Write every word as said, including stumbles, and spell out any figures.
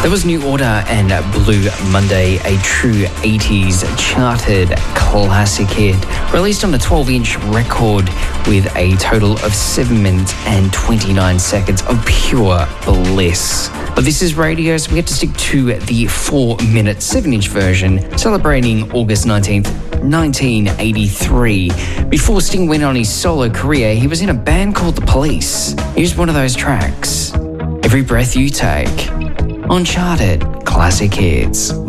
That was New Order and Blue Monday, a true eighties charted classic hit, released on a twelve-inch record with a total of seven minutes and twenty-nine seconds of pure bliss. But this is radio, so we have to stick to the four-minute, seven-inch version, celebrating August nineteenth, nineteen eighty-three. Before Sting went on his solo career, he was in a band called The Police. Here's one of those tracks, Every Breath You Take, on Charted Classic Hits.